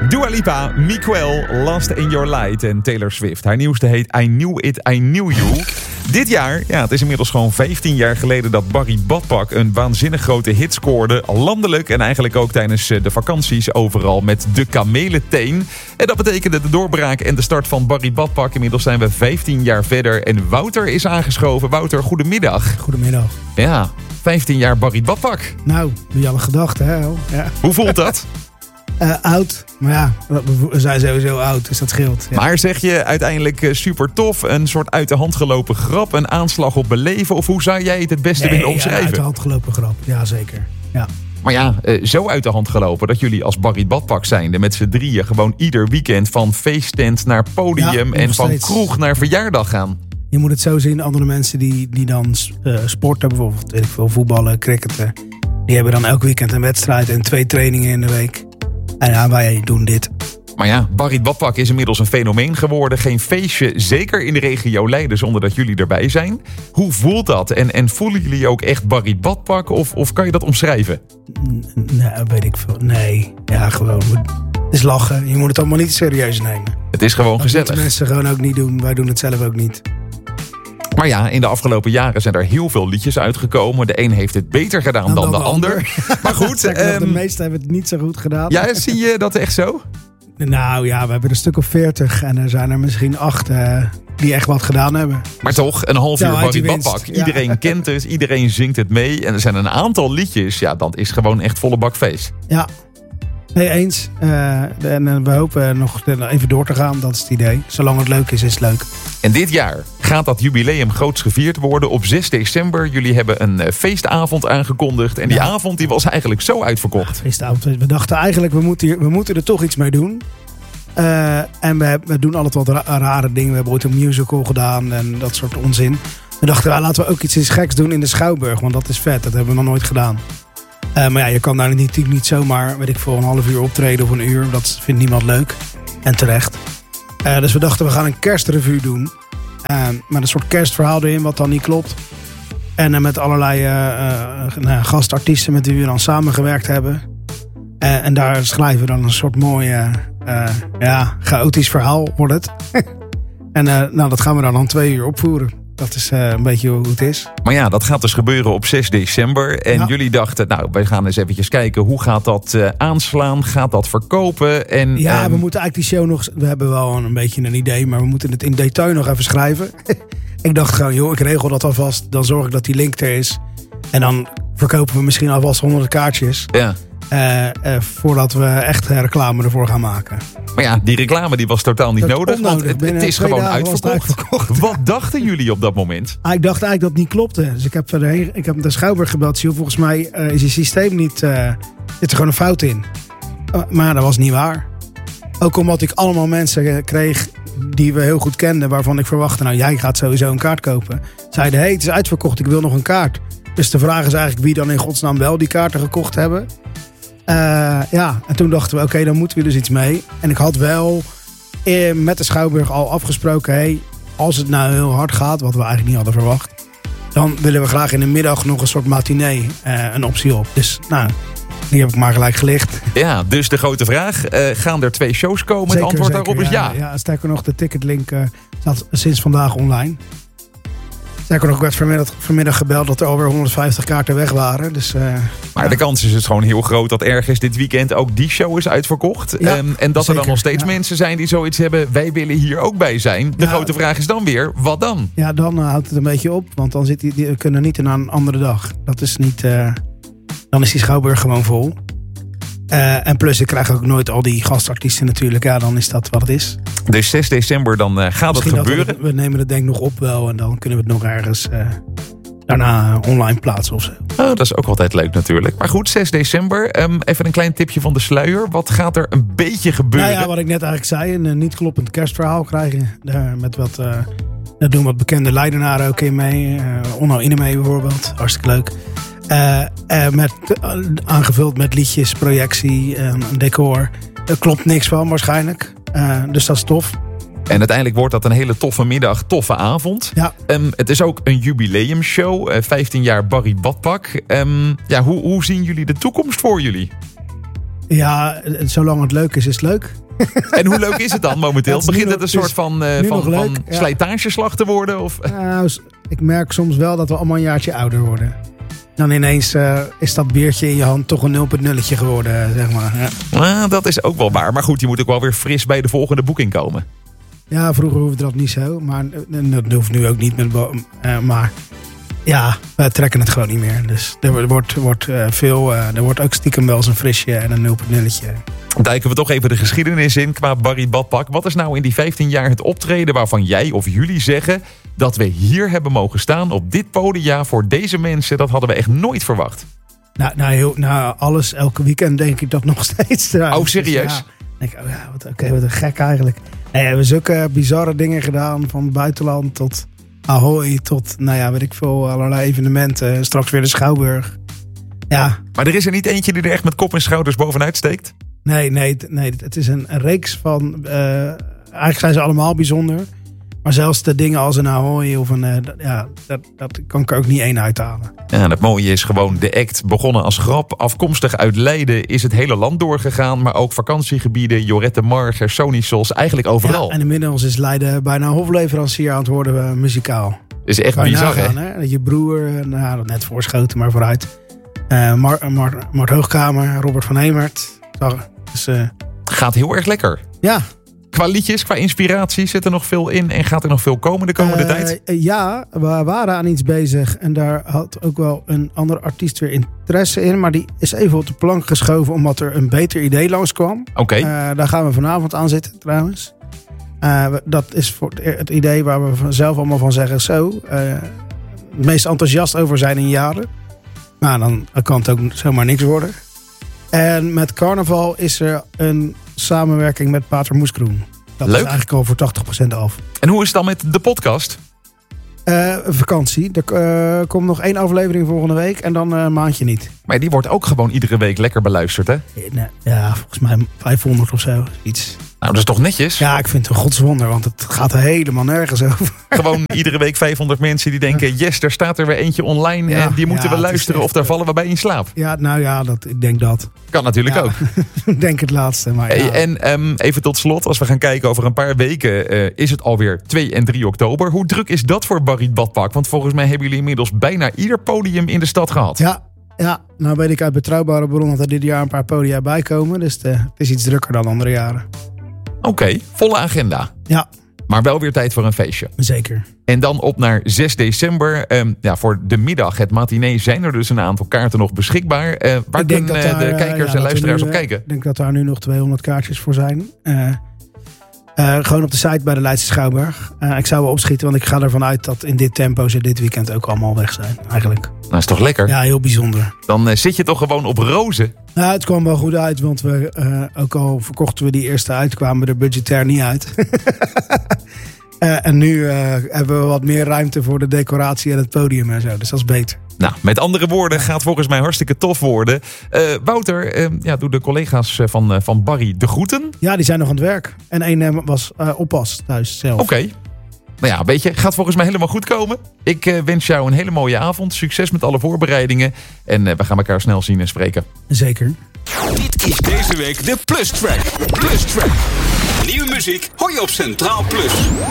Dua Lipa, Miguel, Lost in Your Light en Taylor Swift. Haar nieuwste heet I Knew It, I Knew You. Dit jaar, het is inmiddels gewoon 15 jaar geleden dat Barry Badpak een waanzinnig grote hit scoorde. Landelijk en eigenlijk ook tijdens de vakanties overal met De Kamelenteen. En dat betekende de doorbraak en de start van Barry Badpak. Inmiddels zijn we 15 jaar verder en Wouter is aangeschoven. Wouter, goedemiddag. Goedemiddag. Ja, 15 jaar Barry Badpak. Nou, wie hadden gedacht, hè? Ja. Hoe voelt dat? Oud. Maar ja, we zijn sowieso oud, dus dat scheelt. Ja. Maar zeg je uiteindelijk super tof, een soort uit de hand gelopen grap, een aanslag op beleven? Of hoe zou jij het beste willen omschrijven? Uit de hand gelopen grap, ja zeker. Ja. Maar ja, zo uit de hand gelopen dat jullie als Barry Badpak zijnde met z'n drieën gewoon ieder weekend van feesttent naar podium en van steeds kroeg naar verjaardag gaan. Je moet het zo zien, andere mensen die dan sporten, bijvoorbeeld weet ik veel, voetballen, cricketen. Die hebben dan elk weekend een wedstrijd en 2 trainingen in de week. En ja, wij doen dit. Maar ja, Barry Badpak is inmiddels een fenomeen geworden. Geen feestje, zeker in de regio Leiden, zonder dat jullie erbij zijn. Hoe voelt dat? En voelen jullie ook echt Barry Badpak? Of kan je dat omschrijven? Nee, weet ik veel. Nee, ja, gewoon. Het is lachen. Je moet het allemaal niet serieus nemen. Het is gewoon gezellig. Dat moeten mensen gewoon ook niet doen. Wij doen het zelf ook niet. Maar ja, in de afgelopen jaren zijn er heel veel liedjes uitgekomen. De een heeft het beter gedaan dan de ander. Maar goed. De meesten hebben het niet zo goed gedaan. Ja, zie je dat echt zo? Nou ja, we hebben een stuk of 40. En er zijn er misschien 8 die echt wat gedaan hebben. Maar toch, een half uur Barry Badpak. Iedereen kent het, iedereen zingt het mee. En er zijn een aantal liedjes. Ja, dat is gewoon echt volle bak feest. Ja, nee, eens. En we hopen nog even door te gaan. Dat is het idee. Zolang het leuk is, is het leuk. En dit jaar gaat dat jubileum groots gevierd worden op 6 december. Jullie hebben een feestavond aangekondigd. En die avond die was eigenlijk zo uitverkocht. Ja, feestavond. We dachten eigenlijk, we moeten er toch iets mee doen. En we doen altijd wat rare dingen. We hebben ooit een musical gedaan en dat soort onzin. We dachten, laten we ook iets geks doen in de Schouwburg. Want dat is vet, dat hebben we nog nooit gedaan. Maar ja, je kan daar natuurlijk niet zomaar, weet ik veel, een half uur optreden of een uur. Dat vindt niemand leuk. En terecht. Dus we dachten, we gaan een kerstrevue doen. Met een soort kerstverhaal erin, wat dan niet klopt. En met allerlei gastartiesten met wie we dan samengewerkt hebben. En daar schrijven we dan een soort mooi, chaotisch verhaal, wordt het. En dat gaan we dan 2 uur opvoeren. Dat is een beetje hoe het is. Maar ja, dat gaat dus gebeuren op 6 december. En jullie dachten, wij gaan eens eventjes kijken. Hoe gaat dat aanslaan? Gaat dat verkopen? En, we moeten eigenlijk die show nog... We hebben wel een beetje een idee, maar we moeten het in detail nog even schrijven. Ik dacht gewoon, ik regel dat alvast. Dan zorg ik dat die link er is. En dan verkopen we misschien alvast 100 kaartjes. Ja. Voordat we echt reclame ervoor gaan maken. Maar ja, die reclame die was totaal niet nodig. Want het is gewoon uitverkocht. Wat dachten jullie op dat moment? Ik dacht eigenlijk dat het niet klopte. Dus ik heb de Schouwburg gebeld. Volgens mij is je systeem niet... zit er gewoon een fout in. Maar dat was niet waar. Ook omdat ik allemaal mensen kreeg die we heel goed kenden. Waarvan ik verwachtte, jij gaat sowieso een kaart kopen. Zeiden, het is uitverkocht, ik wil nog een kaart. Dus de vraag is eigenlijk wie dan in godsnaam wel die kaarten gekocht hebben. En toen dachten we, oké, dan moeten we dus iets mee. En ik had wel met de Schouwburg al afgesproken... als het nou heel hard gaat, wat we eigenlijk niet hadden verwacht... dan willen we graag in de middag nog een soort matinee een optie op. Dus die heb ik maar gelijk gelicht. Ja, dus de grote vraag, gaan er 2 shows komen? Het antwoord daarop is ja. Ja, sterker nog, de ticketlink staat sinds vandaag online. Sterker nog, ik werd vanmiddag gebeld dat er alweer 150 kaarten weg waren. Dus, maar de kans is dus gewoon heel groot dat ergens dit weekend ook die show is uitverkocht. Ja, en dat zeker, er dan nog steeds mensen zijn die zoiets hebben. Wij willen hier ook bij zijn. De grote vraag is dan weer, wat dan? Ja, dan houdt het een beetje op. Want dan die kunnen niet naar een andere dag. Dat is niet... dan is die Schouwburg gewoon vol. En plus, ik krijg ook nooit al die gastartiesten natuurlijk. Ja, dan is dat wat het is. Dus 6 december, dan gaat het gebeuren. We nemen het denk ik nog op wel. En dan kunnen we het nog ergens daarna online plaatsen of zo. Oh, dat is ook altijd leuk natuurlijk. Maar goed, 6 december. Even een klein tipje van de sluier. Wat gaat er een beetje gebeuren? Nou ja, wat ik net eigenlijk zei. Een niet kloppend kerstverhaal krijgen. Met wat... daar doen wat bekende Leidenaren ook in mee. Onno Inemee bijvoorbeeld. Hartstikke leuk. Aangevuld met liedjes, projectie, decor. Er klopt niks van waarschijnlijk. Dus dat is tof. En uiteindelijk wordt dat een hele toffe middag, toffe avond. Ja. Het is ook een jubileumshow. 15 jaar Barry Badpak. Hoe zien jullie de toekomst voor jullie? Ja, zolang het leuk is het leuk. En hoe leuk is het dan momenteel? Begint het een soort van slijtageslag te worden? Of? Nou, ik merk soms wel dat we allemaal een jaartje ouder worden. Dan ineens is dat biertje in je hand toch een 0.0 geworden, zeg maar. Ja. Dat is ook wel waar. Maar goed, je moet ook wel weer fris bij de volgende boeking komen. Ja, vroeger hoefde dat niet zo. Maar dat hoeft nu ook niet. Maar ja, we trekken het gewoon niet meer. Dus er wordt ook stiekem wel eens een frisje en een 0.0'tje. Duiken we toch even de geschiedenis in qua Barry Badpak. Wat is nou in die 15 jaar het optreden waarvan jij of jullie zeggen dat we hier hebben mogen staan op dit podium voor deze mensen? Dat hadden we echt nooit verwacht. Nou, alles, elke weekend denk ik dat nog steeds. Oh, serieus? Dus wat een gek eigenlijk. Nee, we hebben zulke bizarre dingen gedaan. Van het buitenland tot Ahoy tot, weet ik veel, allerlei evenementen. Straks weer de Schouwburg. Ja. Maar er is er niet eentje die er echt met kop en schouders bovenuit steekt? Nee. Het is een reeks van... eigenlijk zijn ze allemaal bijzonder. Maar zelfs de dingen als een Ahoy of dat kan ik er ook niet één uithalen. Ja, het mooie is gewoon de act begonnen als grap. Afkomstig uit Leiden is het hele land doorgegaan. Maar ook vakantiegebieden, Jorette Mar, Gersonisos, eigenlijk overal. Ja, en inmiddels is Leiden bijna een hofleverancier aan het worden muzikaal. Is echt bizar, hè? Dat je broer, net voorschoten, maar vooruit. Mart Hoogkamer, Robert van Hemert. Dus, gaat heel erg lekker. Ja. Qua liedjes, qua inspiratie zit er nog veel in en gaat er nog veel komen de komende tijd? Ja, we waren aan iets bezig en daar had ook wel een andere artiest weer interesse in. Maar die is even op de plank geschoven omdat er een beter idee langskwam. Oké. Daar gaan we vanavond aan zitten trouwens. Dat is voor het idee waar we zelf allemaal van zeggen het meest enthousiast over zijn in jaren. Maar dan kan het ook zomaar niks worden. En met carnaval is er een samenwerking met Pater Moeskroen. Dat Leuk. is eigenlijk al voor 80% af. En hoe is het dan met de podcast? Vakantie. Er komt nog 1 aflevering volgende week en dan een maandje niet. Maar die wordt ook gewoon iedere week lekker beluisterd, hè? Ja, volgens mij 500 of zo. Iets. Nou, dat is toch netjes? Ja, ik vind het een godswonder, want het gaat er helemaal nergens over. Gewoon iedere week 500 mensen die denken... yes, er staat er weer eentje online en die moeten we luisteren... of daar vallen we bij in slaap. Ja, ik denk dat. Kan natuurlijk ook. Ik denk het laatste. Maar En even tot slot, als we gaan kijken over een paar weken... is het alweer 2 en 3 oktober. Hoe druk is dat voor Barry Badpak? Want volgens mij hebben jullie inmiddels bijna ieder podium in de stad gehad. Ja, nou weet ik uit betrouwbare bron dat er dit jaar een paar podia bij komen. Dus het is iets drukker dan andere jaren. Oké, volle agenda. Ja. Maar wel weer tijd voor een feestje. Zeker. En dan op naar 6 december. Voor de middag, het matinee, zijn er dus een aantal kaarten nog beschikbaar. Waar kunnen de kijkers en luisteraars op kijken? Ik denk dat daar nu nog 200 kaartjes voor zijn. Gewoon op de site bij de Leidse Schouwburg. Ik zou wel opschieten, want ik ga ervan uit dat in dit tempo ze dit weekend ook allemaal weg zijn. Eigenlijk. Nou, is toch lekker? Ja, heel bijzonder. Dan zit je toch gewoon op rozen? Nou, het kwam wel goed uit, want ook al verkochten we die eerste uit, kwamen we er budgetair niet uit. En nu hebben we wat meer ruimte voor de decoratie en het podium en zo. Dus dat is beter. Nou, met andere woorden, gaat volgens mij hartstikke tof worden. Wouter, doe de collega's van Barry de groeten. Ja, die zijn nog aan het werk. En één was oppas thuis zelf. Oké. Nou ja, weet je, gaat volgens mij helemaal goed komen. Ik wens jou een hele mooie avond. Succes met alle voorbereidingen. En we gaan elkaar snel zien en spreken. Zeker. Dit is deze week de Plus Track. Plus Track. Nieuwe muziek hoor je op Centraal Plus.